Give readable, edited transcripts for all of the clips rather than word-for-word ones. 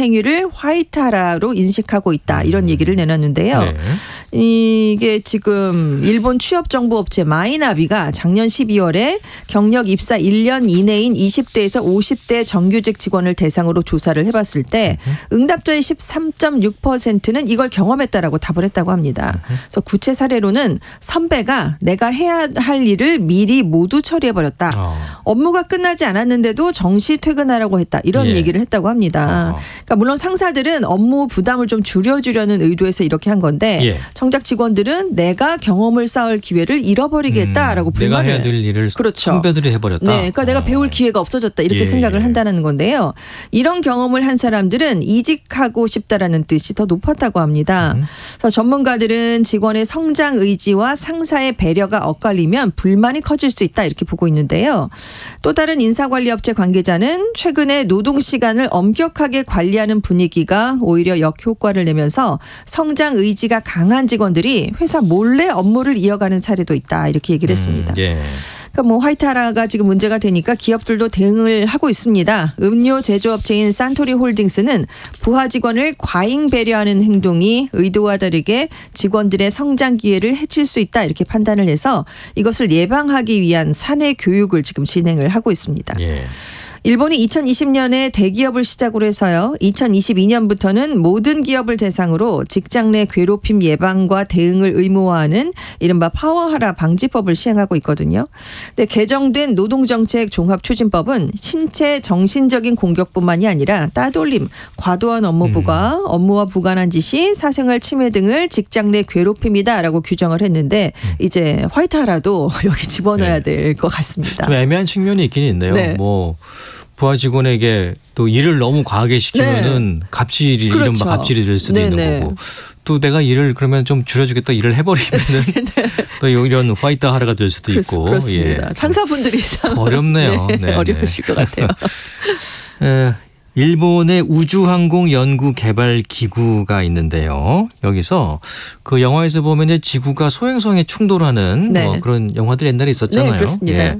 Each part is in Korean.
행위를 화이트하라로 인식하고 있다. 이런 얘기를 내놨는데요. 네. 이게 지금 일본 취업정보업체 마이나비가 작년 12월에 경력 입사 1년 이내인 20대에서 50대 정규직 직원을 대상으로 조사를 해봤을 때 응답자의 13.6%는 이걸 경험했다라고 답을 했다고 합니다. 그래서 구체 사례로는 선배가 내가 해야 할 일을 미리 모두 처리해버렸다. 업무가 끝나지 않았는데도 정시 퇴근하라고 했다. 이런 얘기를 했다고 합니다. 그러니까 물론 상사들은 업무 부담을 좀 줄여주려는 의도에서 이렇게 한 건데 정작 직원들은 내가 경험을 쌓을 기회를 잃어버리겠다라고 불만을. 내가 해야 될 일을 그렇죠. 선배들이 해버렸다. 네, 그러니까 내가 배울 기회가 없어졌다. 이렇게 생각을 한다는 건데요. 이런 경험을 한 사람들은 이직하고 싶다라는 뜻이 더 높았다고 합니다. 그래서 전문가들은 직원의 성장 의지와 상사의 배려가 엇갈리면 불만이 커질 수 있다. 이렇게 보고 있는데요. 또 다른 인사관리업체 관계자는 최근에 노동시간을 엄격하게 관리하는 분위기가 오히려 역효과를 내면서 성장 의지가 강한 직원들이 회사 몰래 업무를 이어가는 사례도 있다. 이렇게 얘기를 했습니다. 그러니까 뭐 화이트하라가 지금 문제가 되니까 기업들도 대응을 하고 있습니다. 음료 제조업체인 산토리 홀딩스는 부하 직원을 과잉 배려하는 행동이 의도와 다르게 직원들의 성장 기회를 해칠 수 있다. 이렇게 판단을 해서 이것을 예방하기 위한 사내 교육을 지금 진행을 하고 있습니다. 일본이 2020년에 대기업을 시작으로 해서요. 2022년부터는 모든 기업을 대상으로 직장 내 괴롭힘 예방과 대응을 의무화하는 이른바 파워하라 방지법을 시행하고 있거든요. 근데 개정된 노동정책 종합추진법은 신체 정신적인 공격뿐만이 아니라 따돌림, 과도한 업무 부과, 업무와 무관한 지시, 사생활 침해 등을 직장 내 괴롭힘이다라고 규정을 했는데 이제 화이트하라도 여기 집어넣어야 될 것 같습니다. 좀 애매한 측면이 있긴 있네요. 뭐 부하 직원에게 또 일을 너무 과하게 시키면은 갑질이 이른바 갑질이 될 수도 있는 거고 또 내가 일을 그러면 좀 줄여주겠다 일을 해버리면은 또 이런 화이트하라가 될 수도 있고 그렇습니다. 상사분들이 참 어렵네요. 어려우실 것 같아요. 일본의 우주항공연구개발기구가 있는데요. 여기서 그 영화에서 보면 이제 지구가 소행성에 충돌하는 뭐 그런 영화들 옛날에 있었잖아요. 네, 그렇습니다.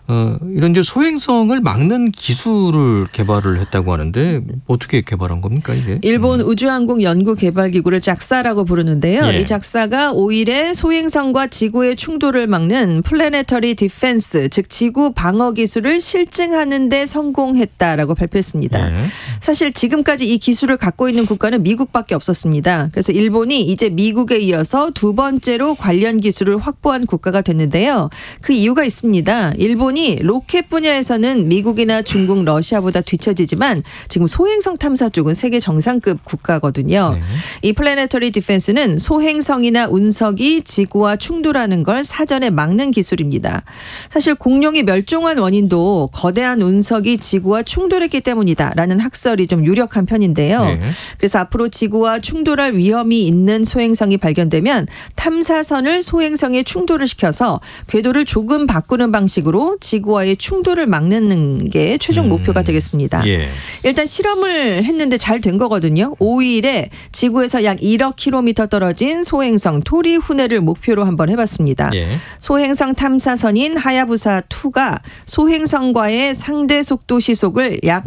이런 이제 소행성을 막는 기술을 개발을 했다고 하는데 어떻게 개발한 겁니까 이게? 일본 우주항공연구개발기구를 작사라고 부르는데요. 이 작사가 5일에 소행성과 지구의 충돌을 막는 플래네터리 디펜스 즉 지구 방어 기술을 실증하는 데 성공했다라고 발표했습니다. 사실 지금까지 이 기술을 갖고 있는 국가는 미국밖에 없었습니다. 그래서 일본이 이제 미국에 이어서 두 번째로 관련 기술을 확보한 국가가 됐는데요. 그 이유가 있습니다. 일본이 로켓 분야에서는 미국이나 중국, 러시아보다 뒤처지지만 지금 소행성 탐사 쪽은 세계 정상급 국가거든요. 이 플래네터리 디펜스는 소행성이나 운석이 지구와 충돌하는 걸 사전에 막는 기술입니다. 사실 공룡이 멸종한 원인도 거대한 운석이 지구와 충돌했기 때문이다라는 학설이 좀 유력한 편인데요. 그래서 앞으로 지구와 충돌할 위험이 있는 소행성이 발견되면 탐사선을 소행성에 충돌을 시켜서 궤도를 조금 바꾸는 방식으로 지구와의 충돌을 막는 게 최종 목표가 되겠습니다. 일단 실험을 했는데 잘 된 거거든요. 5일에 지구에서 약 1억 킬로미터 떨어진 소행성 토리후네를 목표로 한번 해봤습니다. 소행성 탐사선인 하야부사2가 소행성과의 상대 속도 시속을 약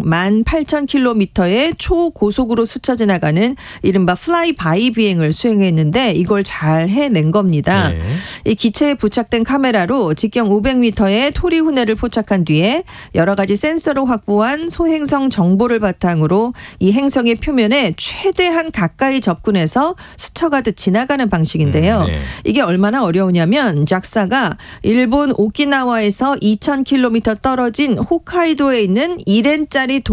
18,000km의 초고속으로 스쳐 지나가는 이른바 플라이바이 비행을 수행했는데 이걸 잘 해낸 겁니다. 이 기체에 부착된 카메라로 직경 500m의 토리후네를 포착한 뒤에 여러 가지 센서로 확보한 소행성 정보를 바탕으로 이 행성의 표면에 최대한 가까이 접근해서 스쳐가듯 지나가는 방식인데요. 이게 얼마나 어려우냐면 작사가 일본 오키나와에서 2,000km 떨어진 홋카이도에 있는 1엔짜리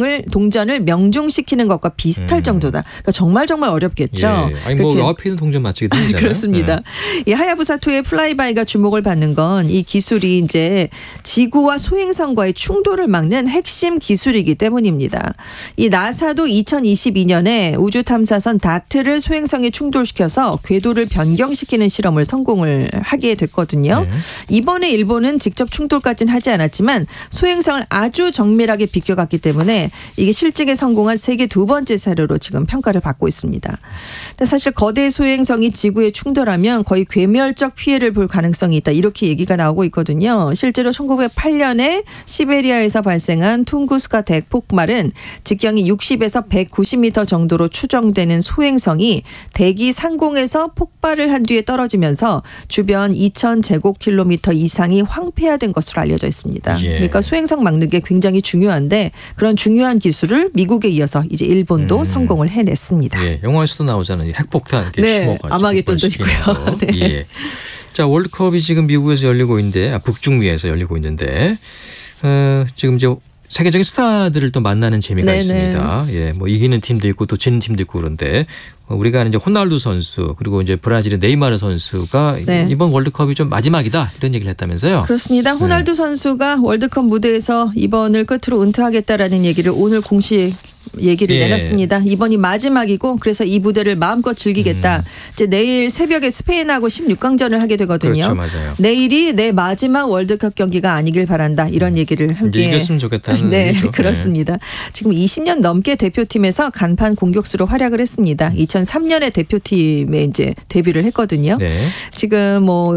동전을 명중시키는 것과 비슷할 정도다. 그러니까 정말 어렵겠죠. 아니 뭐 옆에 있는 동전 맞추기 되잖아요. 그렇습니다. 이 하야부사2의 플라이바이가 주목을 받는 건 이 기술이 이제 지구와 소행성과의 충돌을 막는 핵심 기술이기 때문입니다. 이 나사도 2022년에 우주 탐사선 다트를 소행성에 충돌시켜서 궤도를 변경시키는 실험을 성공을 하게 됐거든요. 이번에 일본은 직접 충돌까지는 하지 않았지만 소행성을 아주 정밀하게 비껴갔기 때문에 이게 실직에 성공한 세계 두 번째 사례로 지금 평가를 받고 있습니다. 근데 사실 거대 소행성이 지구에 충돌하면 거의 괴멸적 피해를 볼 가능성이 있다. 이렇게 얘기가 나오고 있거든요. 실제로 1908년에 시베리아에서 발생한 퉁구스카 대폭발은 직경이 60에서 190m 정도로 추정되는 소행성이 대기 상공에서 폭발을 한 뒤에 떨어지면서 주변 2,000제곱킬로미터 이상이 황폐화된 것으로 알려져 있습니다. 예. 그러니까 소행성 막는 게 굉장히 중요한데 그런 중요한 기술을 미국에 이어서 이제 일본도 성공을 해냈습니다. 예. 영화에서도 나오잖아요. 핵폭탄 이렇게 심어가지고. 아마겟돈도 있고요. 네. 예. 자, 월드컵이 지금 미국에서 열리고 있는데 북중미에서 열리고 있는데 지금 이제 세계적인 스타들을 또 만나는 재미가 있습니다. 예, 뭐 이기는 팀도 있고 또 지는 팀도 있고 그런데 우리가 아는 이제 호날두 선수 그리고 이제 브라질의 네이마르 선수가 이번 월드컵이 좀 마지막이다 이런 얘기를 했다면서요. 그렇습니다. 호날두 선수가 월드컵 무대에서 이번을 끝으로 은퇴하겠다라는 얘기를 오늘 공식 얘기를 내놨습니다. 이번이 마지막이고 그래서 이 무대를 마음껏 즐기겠다. 이제 내일 새벽에 스페인하고 16강전을 하게 되거든요. 그렇죠, 맞아요. 내일이 내 마지막 월드컵 경기가 아니길 바란다. 이런 얘기를 함께. 이겼으면 좋겠다는 네, 얘기죠. 그렇습니다. 지금 20년 넘게 대표팀에서 간판 공격수로 활약을 했습니다. 2003년에 대표팀에 이제 데뷔를 했거든요. 네. 지금 뭐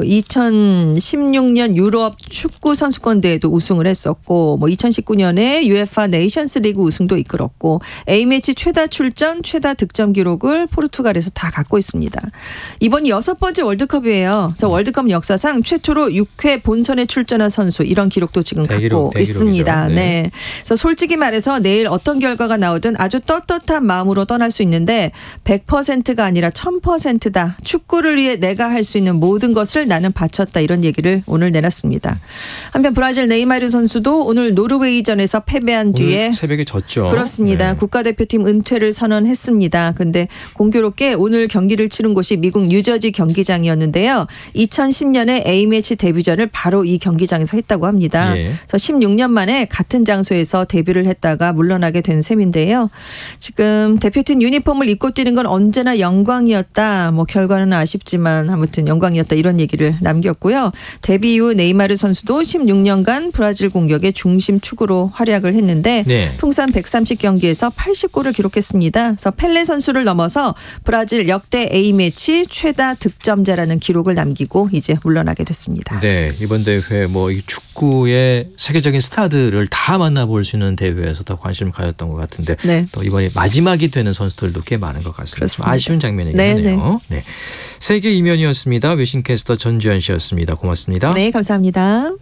2016년 유럽 축구 선수권 대회도 우승을 했었고 뭐 2019년에 UEFA 네이션스 리그 우승도 이끌었고 A매치 최다 출전, 최다 득점 기록을 포르투갈에서 다 갖고 있습니다. 이번이 6번째 월드컵이에요. 그래서 월드컵 역사상 최초로 6회 본선에 출전한 선수 이런 기록도 지금 갖고 있습니다. 네. 그래서 솔직히 말해서 내일 어떤 결과가 나오든 아주 떳떳한 마음으로 떠날 수 있는데 100%가 아니라 1000%다. 축구를 위해 내가 할 수 있는 모든 것을 나는 바쳤다. 이런 얘기를 오늘 내놨습니다. 한편 브라질 네이마르 선수도 오늘 노르웨이전에서 패배한 뒤에 오늘 새벽에 졌죠. 그렇습니다. 국가대표팀 은퇴를 선언했습니다. 근데 공교롭게 오늘 경기를 치른 곳이 미국 뉴저지 경기장이었는데요. 2010년에 A매치 데뷔전을 바로 이 경기장에서 했다고 합니다. 그래서 16년 만에 같은 장소에서 데뷔를 했다가 물러나게 된 셈인데요. 지금 대표팀 유니폼을 입고 뛰는 건 언제나 영광이었다. 뭐 결과는 아쉽지만 아무튼 영광이었다. 이런 얘기를 남겼고요. 데뷔 이후 네이마르 선수도 16년간 브라질 공격의 중심 축으로 활약을 했는데 통산 130경기에서 80골을 기록했습니다. 그래서 펠레 선수를 넘어서 브라질 역대 A매치 최다 득점자라는 기록을 남기고 이제 물러나게 됐습니다. 네, 이번 대회 뭐 이 축구의 세계적인 스타들을 다 만나볼 수 있는 대회에서 더 관심을 가졌던 것 같은데 또 이번에 마지막이 되는 선수들도 꽤 많은 것 같습니다. 좀 아쉬운 장면이긴 하네요. 네. 세계 이면이었습니다. 외신캐스터 전주현 씨였습니다. 고맙습니다. 네, 감사합니다.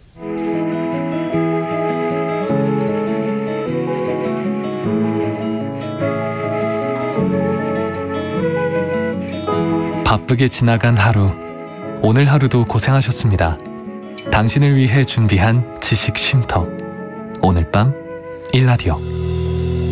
바쁘게 지나간 하루, 오늘 하루도 고생하셨습니다. 당신을 위해 준비한 지식 쉼터, 오늘 밤 일라디오.